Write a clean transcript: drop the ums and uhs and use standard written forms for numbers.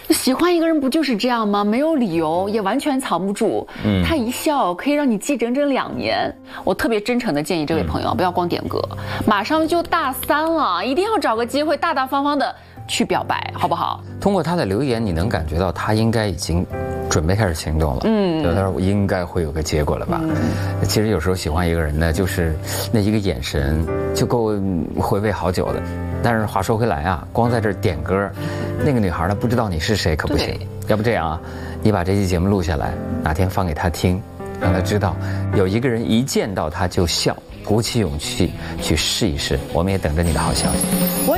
喜欢一个人不就是这样吗？没有理由，也完全藏不住。他一笑可以让你记整整2年。我特别真诚的建议这位朋友，不要光点歌，马上就大3了，一定要找个机会大大方方的去表白，好不好？ 通过他的留言，你能感觉到他应该已经准备开始行动了。就他说我应该会有个结果了吧。其实有时候喜欢一个人呢，就是那一个眼神就够回味好久的。但是话说回来啊，光在这儿点歌，那个女孩呢不知道你是谁可不行。要不这样啊，你把这期节目录下来，哪天放给她听，让她知道有一个人一见到她就笑，鼓起勇气去试一试。我们也等着你的好消息。